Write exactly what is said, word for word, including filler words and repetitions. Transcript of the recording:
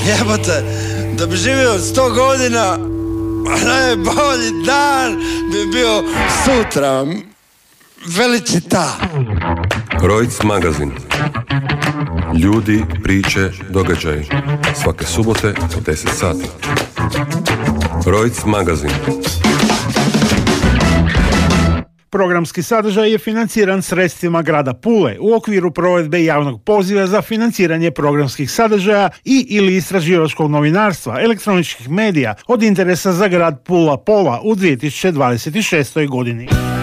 Jebote, da bi živio sto godina, najbolji dan bi bio sutra. Velicita. Reutz magazin. Ljudi, priče, događaji. Svake subote u deset sati. Reutz magazin. Programski sadržaj je financiran sredstvima grada Pule u okviru provedbe javnog poziva za financiranje programskih sadržaja i ili istraživačkog novinarstva, elektroničkih medija od interesa za grad Pula Pola u dvije tisuće dvadeset šestoj godini.